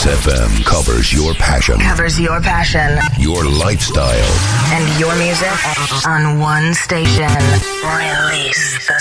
Release FM covers your passion. Covers your passion. Your lifestyle. And your music on one station. Release the